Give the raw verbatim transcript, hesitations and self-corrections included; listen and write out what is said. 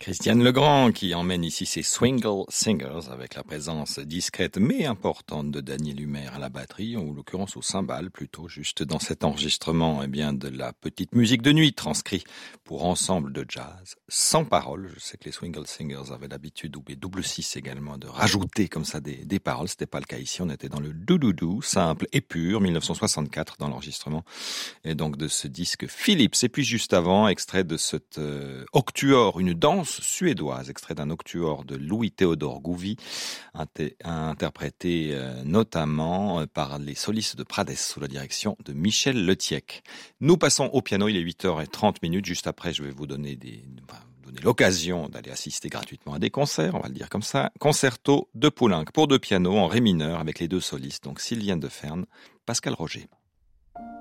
Christiane Legrand qui emmène ici ses Swingle Singers avec la présence discrète mais importante de Daniel Humer à la batterie, ou en l'occurrence au cymbale plutôt, juste dans cet enregistrement eh bien, de la petite musique de nuit transcrit pour ensemble de jazz, sans parole. Je sais que les Swingle Singers avaient l'habitude, ou les double six également, de rajouter comme ça des, des paroles. C'était pas le cas ici, on était dans le doudoudou, simple et pur, dix-neuf cent soixante-quatre dans l'enregistrement, et donc de ce disque Philips. Et puis juste avant, extrait de cet euh, octuor, une danse suédoise, extrait d'un octuor de Louis-Théodore Gouvi, inter- interprété euh, notamment par les solistes de Prades sous la direction de Michel Letiec. Nous passons au piano, il est huit heures trente minutes. Juste après, je vais vous donner des... Enfin, donner l'occasion d'aller assister gratuitement à des concerts, on va le dire comme ça. Concerto de Poulenc pour deux pianos en ré mineur avec les deux solistes, donc Sylviane Deferne, Pascal Roger.